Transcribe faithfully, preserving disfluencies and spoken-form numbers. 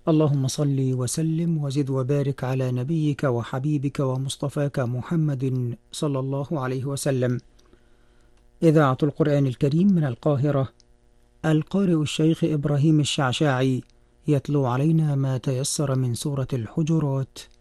اللهم صل وسلم وزد وبارك على نبيك وحبيبك ومصطفاك محمد صلى الله عليه وسلم. إذاعة القرآن الكريم من القاهرة، القارئ الشيخ إبراهيم الشعشاعي يتلو علينا ما تيسر من سورة الحجرات